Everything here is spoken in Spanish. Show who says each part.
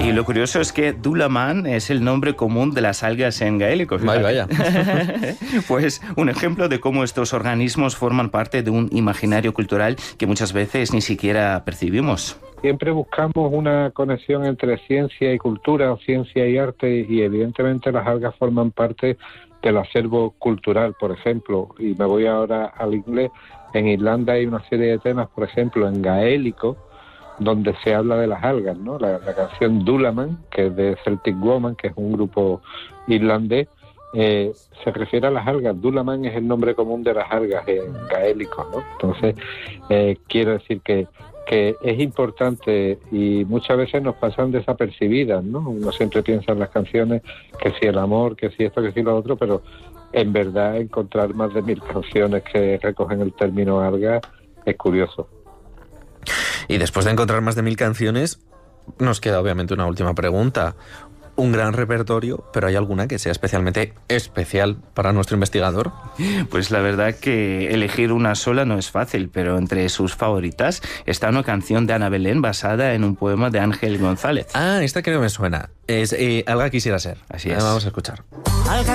Speaker 1: Y lo curioso es que Dulaman es el nombre común de las algas en gaélico.
Speaker 2: Vaya.
Speaker 1: Pues un ejemplo de cómo estos organismos forman parte de un imaginario cultural que muchas veces ni siquiera percibimos.
Speaker 3: Siempre buscamos una conexión entre ciencia y cultura, o ciencia y arte, y evidentemente las algas forman parte del acervo cultural, por ejemplo. Y me voy ahora al inglés. En Irlanda hay una serie de temas, por ejemplo, en gaélico, donde se habla de las algas, ¿no? La canción Dulaman, que es de Celtic Woman, que es un grupo irlandés, se refiere a las algas. Dulaman es el nombre común de las algas en gaélico, ¿no? Entonces, quiero decir que es importante y muchas veces nos pasan desapercibidas, ¿no? Uno siempre piensa en las canciones, que si el amor, que si esto, que si lo otro, pero en verdad encontrar más de 1000 canciones que recogen el término alga es curioso.
Speaker 2: Y después de encontrar más de 1000 canciones, nos queda obviamente una última pregunta. Un gran repertorio, pero ¿hay alguna que sea especialmente especial para nuestro investigador?
Speaker 1: Pues la verdad que elegir una sola no es fácil, pero entre sus favoritas está una canción de Ana Belén basada en un poema de Ángel González.
Speaker 2: Ah, esta creo que me suena. Es Alga quisiera ser.
Speaker 1: Así es.
Speaker 2: Vamos a escuchar.
Speaker 4: Alga